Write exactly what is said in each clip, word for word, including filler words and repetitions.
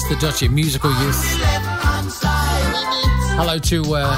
the Dutch in Musical Youth. Hello to uh,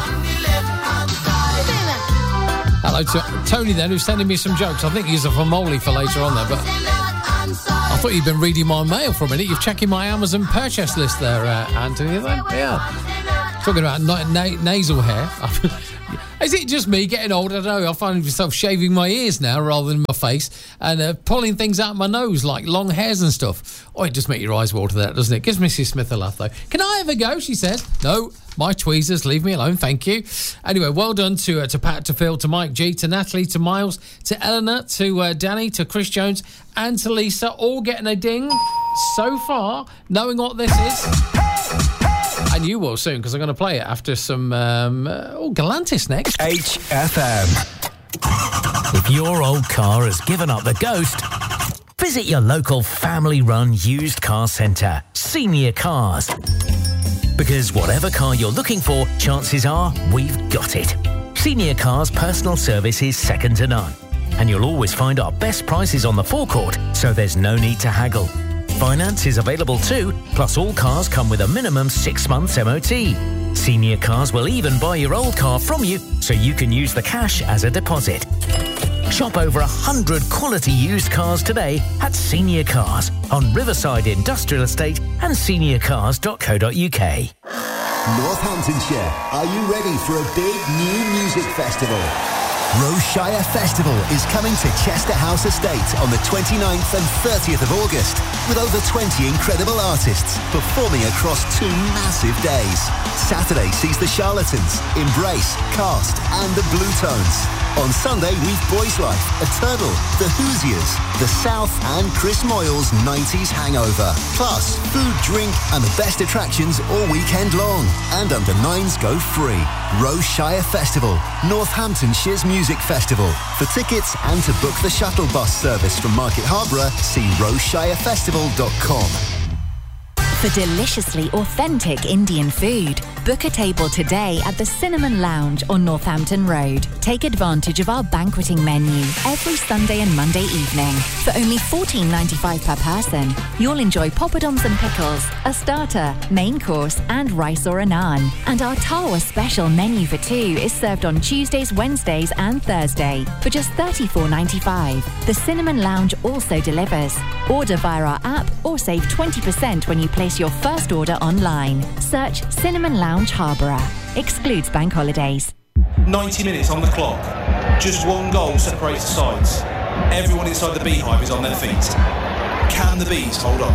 hello to Tony then, who's sending me some jokes. I think he's a Famoli for later on there, but I thought you'd been reading my mail for a minute. You're checking my Amazon purchase list there, uh, Anthony. Yeah. Talking about na- na- nasal hair. Is it just me getting old? I don't know. I find myself shaving my ears now rather than my face and uh, pulling things out my nose like long hairs and stuff. Oh, it just makes your eyes water there, doesn't it? Gives Missus Smith a laugh, though. Can I have a go? She says. No, my tweezers. Leave me alone. Thank you. Anyway, well done to uh, to Pat, to Phil, to Mike G, to Natalie, to Miles, to Eleanor, to uh, Danny, to Chris Jones and to Lisa. All getting a ding so far, knowing what this is. And you will soon, because I'm going to play it after some... Um, uh, oh, Galantis next. H F M. If your old car has given up the ghost, visit your local family-run used car centre, Senior Cars. Because whatever car you're looking for, chances are we've got it. Senior Cars' personal service is second to none. And you'll always find our best prices on the forecourt, so there's no need to haggle. Finance is available too, plus all cars come with a minimum six months M O T. Senior Cars will even buy your old car from you, so you can use the cash as a deposit. Shop over one hundred quality used cars today at Senior Cars on Riverside Industrial Estate and senior cars dot co dot uk. Northamptonshire, are you ready for a big new music festival? Roshire Festival is coming to Chester House Estate on the twenty-ninth and thirtieth of August with over twenty incredible artists performing across two massive days. Saturday sees the Charlatans, Embrace, Cast and the Blue Tones. On Sunday we've Boys Life, Eternal, The Hoosiers, The South and Chris Moyle's nineties Hangover. Plus food, drink and the best attractions all weekend long. And under nines go free. Roshire Festival, Northamptonshire's music festival. For tickets and to book the shuttle bus service from Market Harborough, see roshire festival dot com. For deliciously authentic Indian food, book a table today at the Cinnamon Lounge on Northampton Road. Take advantage of our banqueting menu every Sunday and Monday evening. For only fourteen ninety-five per person, you'll enjoy poppadoms and pickles, a starter, main course and rice or a naan. And our Tawa special menu for two is served on Tuesdays, Wednesdays and Thursday for just thirty-four ninety-five. The Cinnamon Lounge also delivers. Order via our app or save twenty percent when you place your first order online. Search Cinnamon Lounge Harborough. Excludes bank holidays. ninety minutes on the clock. Just one goal separates the sides. Everyone inside the Beehive is on their feet. Can the Bees hold on?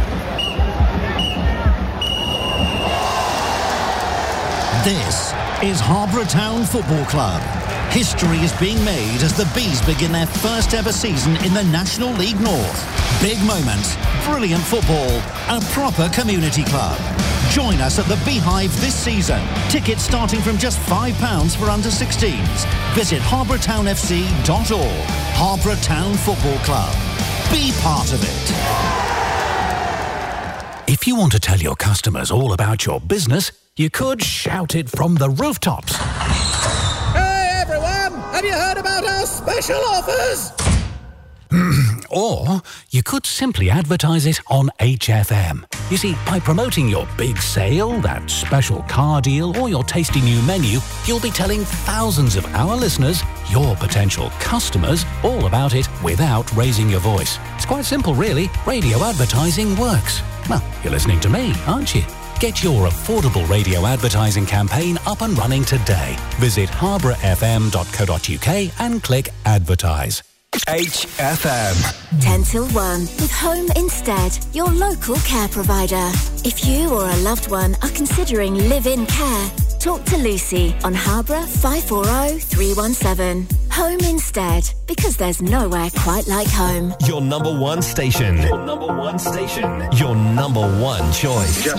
This is Harborough Town Football Club. History is being made as the Bees begin their first ever season in the National League North. Big moments, brilliant football, a proper community club. Join us at the Beehive this season. Tickets starting from just five pounds for under sixteens. Visit harborough town f c dot org. Harborough Town Football Club. Be part of it. If you want to tell your customers all about your business, you could shout it from the rooftops. Hey everyone! Have you heard about our special offers? Or you could simply advertise it on H F M. You see, by promoting your big sale, that special car deal, or your tasty new menu, you'll be telling thousands of our listeners, your potential customers, all about it without raising your voice. It's quite simple, really. Radio advertising works. Well, you're listening to me, aren't you? Get your affordable radio advertising campaign up and running today. Visit harborough f m dot co dot uk and click Advertise. H F M. ten till one with Home Instead, your local care provider. If you or a loved one are considering live-in care, talk to Lucy on Harborough five four zero three one seven. Home Instead, because there's nowhere quite like home. Your number one station. Your number one station. Your number one choice.